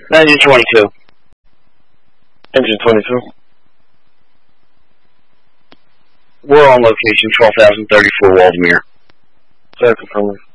Engine 22. Engine 22. We're on location, 12,034 Waldemere. Sorry, confirming.